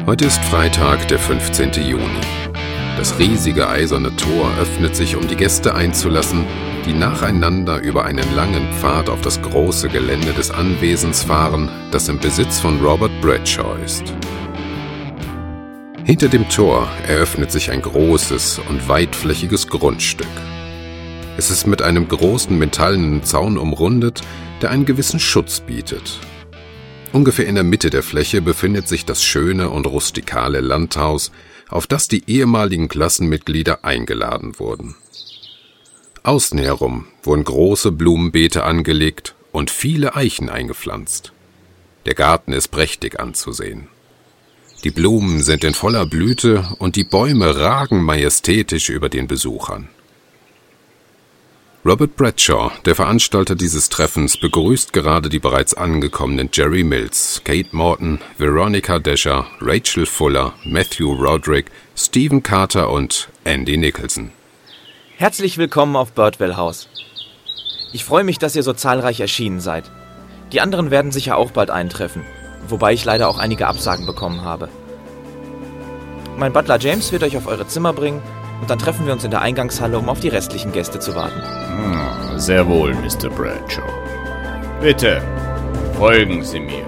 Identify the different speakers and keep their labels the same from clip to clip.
Speaker 1: Heute ist Freitag, der 15. Juni. Das riesige eiserne Tor öffnet sich, um die Gäste einzulassen, die nacheinander über einen langen Pfad auf das große Gelände des Anwesens fahren, das im Besitz von Robert Bradshaw ist. Hinter dem Tor eröffnet sich ein großes und weitflächiges Grundstück. Es ist mit einem großen metallenen Zaun umrundet, der einen gewissen Schutz bietet. Ungefähr in der Mitte der Fläche befindet sich das schöne und rustikale Landhaus, auf das die ehemaligen Klassenmitglieder eingeladen wurden. Außen herum wurden große Blumenbeete angelegt und viele Eichen eingepflanzt. Der Garten ist prächtig anzusehen. Die Blumen sind in voller Blüte und die Bäume ragen majestätisch über den Besuchern. Robert Bradshaw, der Veranstalter dieses Treffens, begrüßt gerade die bereits angekommenen Jerry Mills, Kate Morton, Veronica Desher, Rachel Fuller, Matthew Roderick, Stephen Carter und Andy Nicholson.
Speaker 2: Herzlich willkommen auf Birdwell House. Ich freue mich, dass ihr so zahlreich erschienen seid. Die anderen werden sicher auch bald eintreffen, wobei ich leider auch einige Absagen bekommen habe. Mein Butler James wird euch auf eure Zimmer bringen und dann treffen wir uns in der Eingangshalle, um auf die restlichen Gäste zu warten.
Speaker 3: Sehr wohl, Mr. Bradshaw. Bitte, folgen Sie mir.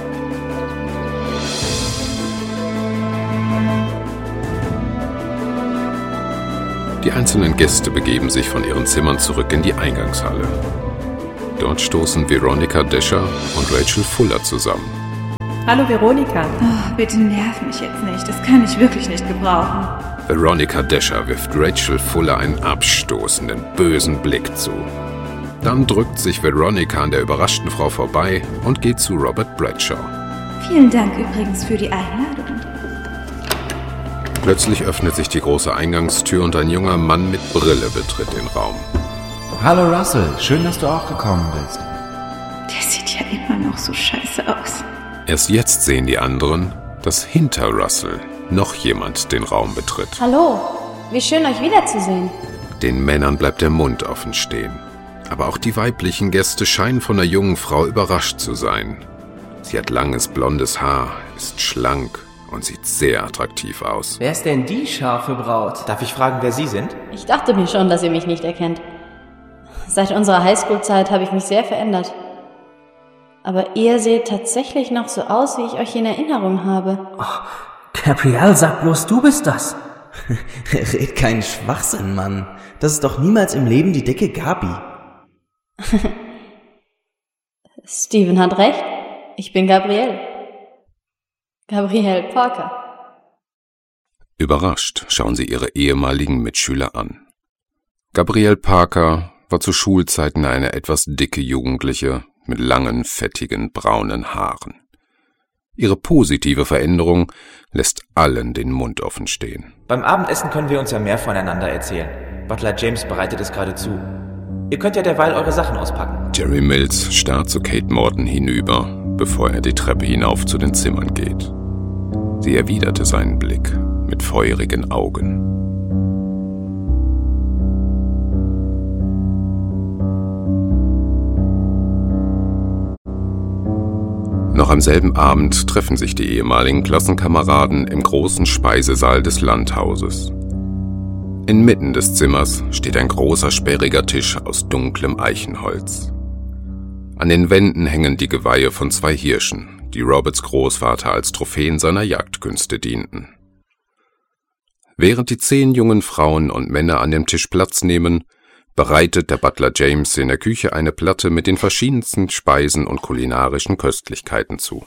Speaker 1: Die einzelnen Gäste begeben sich von ihren Zimmern zurück in die Eingangshalle. Dort stoßen Veronica Desher und Rachel Fuller zusammen.
Speaker 4: Hallo Veronica.
Speaker 5: Oh, bitte nerv mich jetzt nicht, das kann ich wirklich nicht gebrauchen.
Speaker 1: Veronica Desher wirft Rachel Fuller einen abstoßenden, bösen Blick zu. Dann drückt sich Veronica an der überraschten Frau vorbei und geht zu Robert Bradshaw.
Speaker 5: Vielen Dank übrigens für die Einladung.
Speaker 1: Plötzlich öffnet sich die große Eingangstür und ein junger Mann mit Brille betritt den Raum.
Speaker 6: Hallo Russell, schön, dass du auch gekommen bist.
Speaker 5: Der sieht ja immer noch so scheiße aus.
Speaker 1: Erst jetzt sehen die anderen, dass hinter Russell noch jemand den Raum betritt.
Speaker 7: Hallo, wie schön euch wiederzusehen.
Speaker 1: Den Männern bleibt der Mund offen stehen. Aber auch die weiblichen Gäste scheinen von der jungen Frau überrascht zu sein. Sie hat langes blondes Haar, ist schlank und sieht sehr attraktiv aus.
Speaker 8: Wer ist denn die scharfe Braut?
Speaker 2: Darf ich fragen, wer Sie sind?
Speaker 7: Ich dachte mir schon, dass ihr mich nicht erkennt. Seit unserer Highschool-Zeit habe ich mich sehr verändert. Aber ihr seht tatsächlich noch so aus, wie ich euch in Erinnerung habe.
Speaker 8: Oh, Gabrielle, sag bloß, du bist das.
Speaker 6: Red keinen Schwachsinn, Mann. Das ist doch niemals im Leben die dicke Gabi.
Speaker 7: Steven hat recht. Ich bin Gabrielle. Gabrielle Parker.
Speaker 1: Überrascht schauen sie ihre ehemaligen Mitschüler an. Gabrielle Parker war zu Schulzeiten eine etwas dicke Jugendliche mit langen, fettigen, braunen Haaren. Ihre positive Veränderung lässt allen den Mund offen stehen.
Speaker 2: Beim Abendessen können wir uns ja mehr voneinander erzählen. Butler James bereitet es gerade zu. Ihr könnt ja derweil eure Sachen auspacken.
Speaker 1: Jerry Mills starrt zu Kate Morton hinüber, bevor er die Treppe hinauf zu den Zimmern geht. Sie erwiderte seinen Blick mit feurigen Augen. Noch am selben Abend treffen sich die ehemaligen Klassenkameraden im großen Speisesaal des Landhauses. Inmitten des Zimmers steht ein großer sperriger Tisch aus dunklem Eichenholz. An den Wänden hängen die Geweihe von 2 Hirschen, die Roberts Großvater als Trophäen seiner Jagdkünste dienten. Während die 10 jungen Frauen und Männer an dem Tisch Platz nehmen, bereitet der Butler James in der Küche eine Platte mit den verschiedensten Speisen und kulinarischen Köstlichkeiten zu.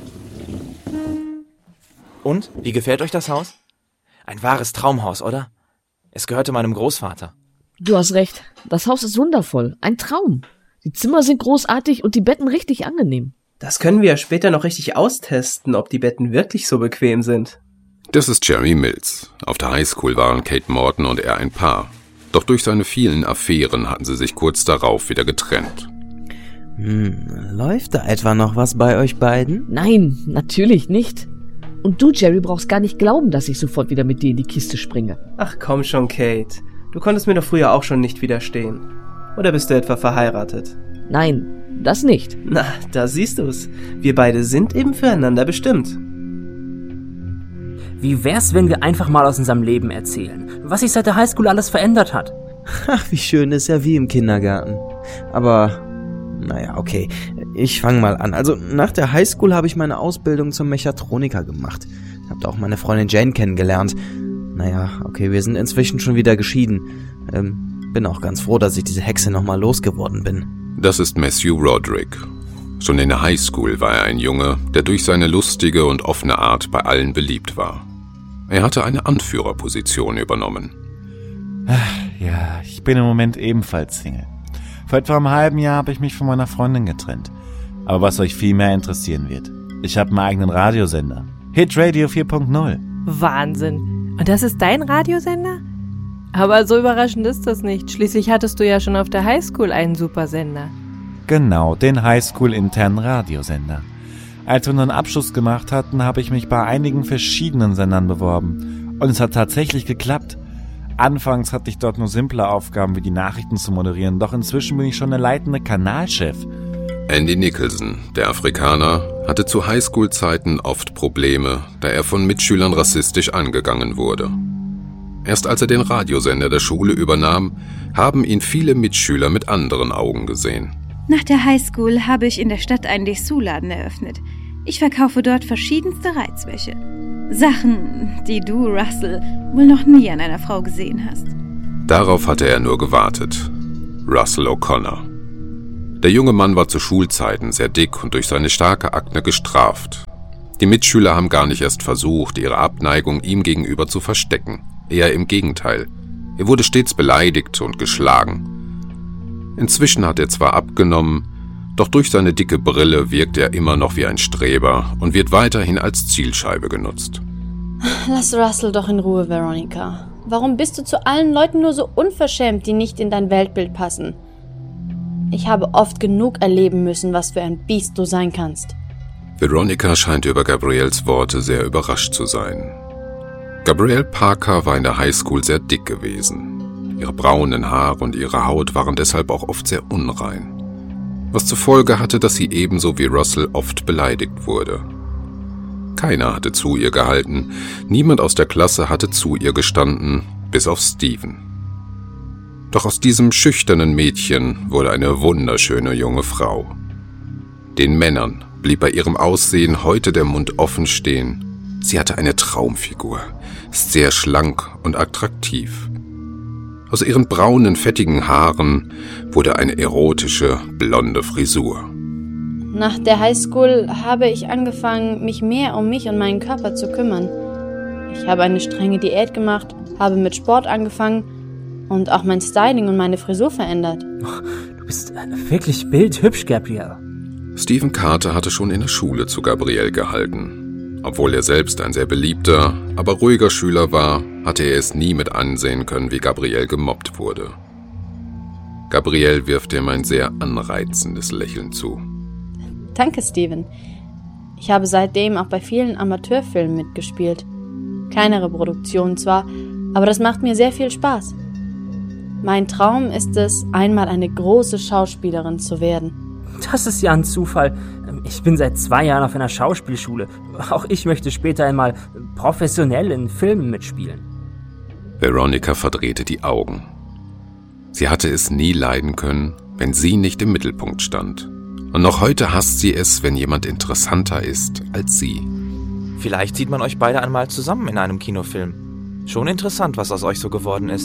Speaker 2: Und, wie gefällt euch das Haus? Ein wahres Traumhaus, oder? Es gehörte meinem Großvater.
Speaker 9: Du hast recht, das Haus ist wundervoll, ein Traum. Die Zimmer sind großartig und die Betten richtig angenehm.
Speaker 8: Das können wir ja später noch richtig austesten, ob die Betten wirklich so bequem sind.
Speaker 1: Das ist Jerry Mills. Auf der Highschool waren Kate Morton und er ein Paar. Doch durch seine vielen Affären hatten sie sich kurz darauf wieder getrennt.
Speaker 6: Läuft da etwa noch was bei euch beiden?
Speaker 9: Nein, natürlich nicht. Und du, Jerry, brauchst gar nicht glauben, dass ich sofort wieder mit dir in die Kiste springe.
Speaker 8: Ach komm schon, Kate. Du konntest mir doch früher auch schon nicht widerstehen. Oder bist du etwa verheiratet?
Speaker 9: Nein, das nicht.
Speaker 8: Na, da siehst du's. Wir beide sind eben füreinander bestimmt.
Speaker 10: Wie wär's, wenn wir einfach mal aus unserem Leben erzählen, was sich seit der Highschool alles verändert hat?
Speaker 6: Ach, wie schön, ist ja wie im Kindergarten. Aber, naja, okay, ich fange mal an. Also, nach der Highschool habe ich meine Ausbildung zum Mechatroniker gemacht. Hab da auch meine Freundin Jane kennengelernt. Naja, okay, wir sind inzwischen schon wieder geschieden. Bin auch ganz froh, dass ich diese Hexe nochmal losgeworden bin.
Speaker 1: Das ist Matthew Roderick. Schon in der Highschool war er ein Junge, der durch seine lustige und offene Art bei allen beliebt war. Er hatte eine Anführerposition übernommen.
Speaker 11: Ja, ich bin im Moment ebenfalls Single. Vor etwa einem halben Jahr habe ich mich von meiner Freundin getrennt. Aber was euch viel mehr interessieren wird, ich habe einen eigenen Radiosender. Hit Radio 4.0.
Speaker 4: Wahnsinn. Und das ist dein Radiosender? Aber so überraschend ist das nicht. Schließlich hattest du ja schon auf der Highschool einen Supersender.
Speaker 11: Genau, den Highschool-internen Radiosender. Als wir unseren Abschluss gemacht hatten, habe ich mich bei einigen verschiedenen Sendern beworben. Und es hat tatsächlich geklappt. Anfangs hatte ich dort nur simple Aufgaben wie die Nachrichten zu moderieren, doch inzwischen bin ich schon der leitende Kanalchef.
Speaker 1: Andy Nicholson, der Afrikaner, hatte zu Highschool-Zeiten oft Probleme, da er von Mitschülern rassistisch angegangen wurde. Erst als er den Radiosender der Schule übernahm, haben ihn viele Mitschüler mit anderen Augen gesehen.
Speaker 5: Nach der Highschool habe ich in der Stadt einen Dessous-Laden eröffnet. Ich verkaufe dort verschiedenste Reizwäsche. Sachen, die du, Russell, wohl noch nie an einer Frau gesehen hast.
Speaker 1: Darauf hatte er nur gewartet. Russell O'Connor. Der junge Mann war zu Schulzeiten sehr dick und durch seine starke Akne gestraft. Die Mitschüler haben gar nicht erst versucht, ihre Abneigung ihm gegenüber zu verstecken. Eher im Gegenteil. Er wurde stets beleidigt und geschlagen. Inzwischen hat er zwar abgenommen, doch durch seine dicke Brille wirkt er immer noch wie ein Streber und wird weiterhin als Zielscheibe genutzt.
Speaker 7: Lass Russell doch in Ruhe, Veronica. Warum bist du zu allen Leuten nur so unverschämt, die nicht in dein Weltbild passen? Ich habe oft genug erleben müssen, was für ein Biest du sein kannst.
Speaker 1: Veronica scheint über Gabrielles Worte sehr überrascht zu sein. Gabrielle Parker war in der Highschool sehr dick gewesen. Ihre braunen Haare und ihre Haut waren deshalb auch oft sehr unrein. Was zur Folge hatte, dass sie ebenso wie Russell oft beleidigt wurde. Keiner hatte zu ihr gehalten, niemand aus der Klasse hatte zu ihr gestanden, bis auf Steven. Doch aus diesem schüchternen Mädchen wurde eine wunderschöne junge Frau. Den Männern blieb bei ihrem Aussehen heute der Mund offen stehen. Sie hatte eine Traumfigur, ist sehr schlank und attraktiv. Aus ihren braunen, fettigen Haaren wurde eine erotische, blonde Frisur.
Speaker 7: Nach der Highschool habe ich angefangen, mich mehr um mich und meinen Körper zu kümmern. Ich habe eine strenge Diät gemacht, habe mit Sport angefangen und auch mein Styling und meine Frisur verändert.
Speaker 10: Du bist wirklich bildhübsch, Gabrielle.
Speaker 1: Stephen Carter hatte schon in der Schule zu Gabrielle gehalten. Obwohl er selbst ein sehr beliebter, aber ruhiger Schüler war, hatte er es nie mit ansehen können, wie Gabrielle gemobbt wurde. Gabrielle wirft ihm ein sehr anreizendes Lächeln zu.
Speaker 7: Danke, Steven. Ich habe seitdem auch bei vielen Amateurfilmen mitgespielt. Kleinere Produktionen zwar, aber das macht mir sehr viel Spaß. Mein Traum ist es, einmal eine große Schauspielerin zu werden.
Speaker 10: Das ist ja ein Zufall. Ich bin seit 2 Jahren auf einer Schauspielschule. Auch ich möchte später einmal professionell in Filmen mitspielen.
Speaker 1: Veronica verdrehte die Augen. Sie hatte es nie leiden können, wenn sie nicht im Mittelpunkt stand. Und noch heute hasst sie es, wenn jemand interessanter ist als sie.
Speaker 2: Vielleicht sieht man euch beide einmal zusammen in einem Kinofilm. Schon interessant, was aus euch so geworden ist.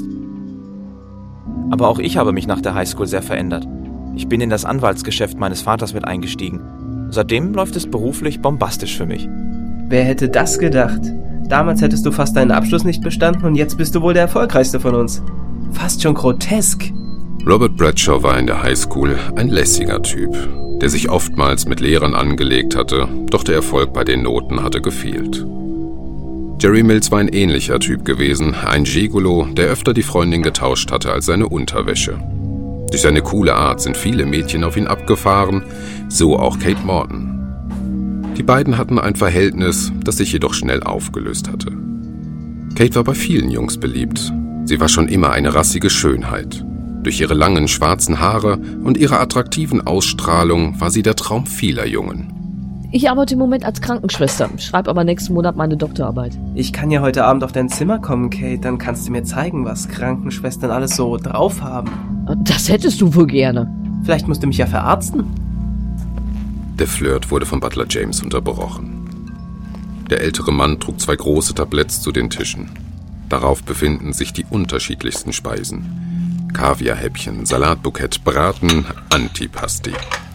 Speaker 2: Aber auch ich habe mich nach der Highschool sehr verändert. Ich bin in das Anwaltsgeschäft meines Vaters mit eingestiegen. Seitdem läuft es beruflich bombastisch für mich.
Speaker 8: Wer hätte das gedacht? Damals hättest du fast deinen Abschluss nicht bestanden und jetzt bist du wohl der erfolgreichste von uns. Fast schon grotesk.
Speaker 1: Robert Bradshaw war in der Highschool ein lässiger Typ, der sich oftmals mit Lehrern angelegt hatte, doch der Erfolg bei den Noten hatte gefehlt. Jerry Mills war ein ähnlicher Typ gewesen, ein Gigolo, der öfter die Freundin getauscht hatte als seine Unterwäsche. Durch seine coole Art sind viele Mädchen auf ihn abgefahren, so auch Kate Morton. Die beiden hatten ein Verhältnis, das sich jedoch schnell aufgelöst hatte. Kate war bei vielen Jungs beliebt. Sie war schon immer eine rassige Schönheit. Durch ihre langen schwarzen Haare und ihre attraktiven Ausstrahlung war sie der Traum vieler Jungen.
Speaker 9: Ich arbeite im Moment als Krankenschwester, schreibe aber nächsten Monat meine Doktorarbeit.
Speaker 8: Ich kann ja heute Abend auf dein Zimmer kommen, Kate. Dann kannst du mir zeigen, was Krankenschwestern alles so drauf haben.
Speaker 9: Das hättest du wohl gerne.
Speaker 8: Vielleicht musst du mich ja verarzten.
Speaker 1: Der Flirt wurde von Butler James unterbrochen. Der ältere Mann trug 2 große Tabletts zu den Tischen. Darauf befinden sich die unterschiedlichsten Speisen. Kaviarhäppchen, Salatbukett, Braten, Antipasti.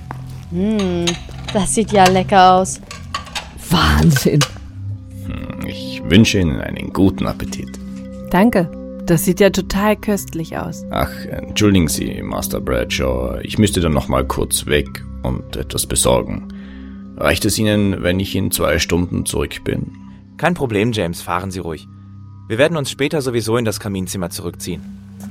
Speaker 7: Das sieht ja lecker aus.
Speaker 9: Wahnsinn.
Speaker 3: Ich wünsche Ihnen einen guten Appetit.
Speaker 4: Danke. Das sieht ja total köstlich aus.
Speaker 3: Ach, entschuldigen Sie, Master Bradshaw. Ich müsste dann noch mal kurz weg und etwas besorgen. Reicht es Ihnen, wenn ich in 2 Stunden zurück bin?
Speaker 2: Kein Problem, James. Fahren Sie ruhig. Wir werden uns später sowieso in das Kaminzimmer zurückziehen.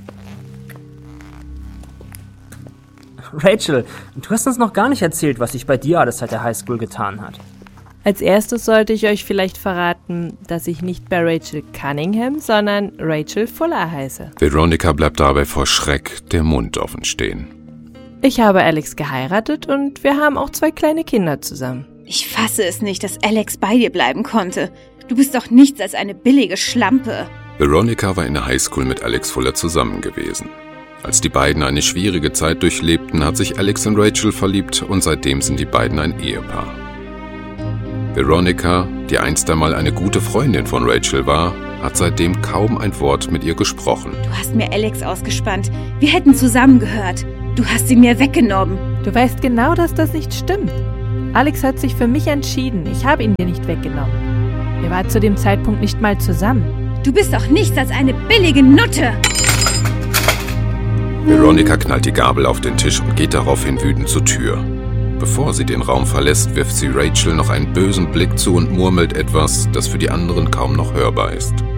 Speaker 10: Rachel, du hast uns noch gar nicht erzählt, was sich bei dir alles seit der Highschool getan hat.
Speaker 4: Als erstes sollte ich euch vielleicht verraten, dass ich nicht bei Rachel Cunningham, sondern Rachel Fuller heiße.
Speaker 1: Veronica bleibt dabei vor Schreck der Mund offen stehen.
Speaker 4: Ich habe Alex geheiratet und wir haben auch 2 kleine Kinder zusammen.
Speaker 5: Ich fasse es nicht, dass Alex bei dir bleiben konnte. Du bist doch nichts als eine billige Schlampe.
Speaker 1: Veronica war in der Highschool mit Alex Fuller zusammen gewesen. Als die beiden eine schwierige Zeit durchlebten, hat sich Alex in Rachel verliebt und seitdem sind die beiden ein Ehepaar. Veronica, die einst einmal eine gute Freundin von Rachel war, hat seitdem kaum ein Wort mit ihr gesprochen.
Speaker 5: Du hast mir Alex ausgespannt. Wir hätten zusammengehört. Du hast ihn mir weggenommen.
Speaker 4: Du weißt genau, dass das nicht stimmt. Alex hat sich für mich entschieden. Ich habe ihn dir nicht weggenommen. Wir waren zu dem Zeitpunkt nicht mal zusammen.
Speaker 5: Du bist doch nichts als eine billige Nutte.
Speaker 1: Veronica knallt die Gabel auf den Tisch und geht daraufhin wütend zur Tür. Bevor sie den Raum verlässt, wirft sie Rachel noch einen bösen Blick zu und murmelt etwas, das für die anderen kaum noch hörbar ist.